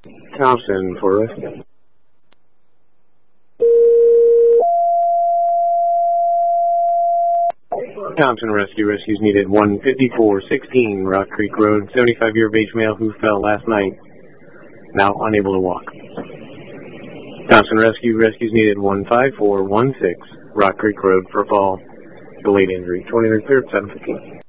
Thompson for rescue. Thompson Rescue. Rescues needed 15416 Rock Creek Road. 75-year of age male who fell last night. Now unable to walk. Thompson Rescue. Rescues needed 15416 Rock Creek Road for a fall. Delayed injury. 23rd, 7:15.